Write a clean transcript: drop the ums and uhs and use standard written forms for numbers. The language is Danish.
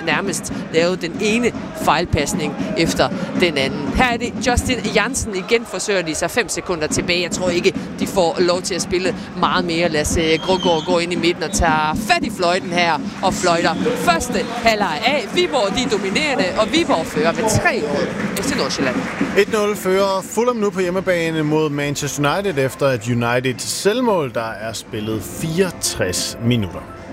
nærmest lavet den ene fejlpasning efter den anden. Her er det Justin Jansen. Igen forsøger de sig 5 sekunder tilbage. Jeg tror ikke, de får lov til at spille meget mere. Lad os gå ind i midten og tager fat i fløjten her og fløjter første halvleg af. Viborg, de er dominerende, og Viborg fører med 3-0 FC Nordsjælland. 1-0 fører Fulham nu på hjemmebane mod Manchester United efter et United selvmål, der er spillet 64 minutter.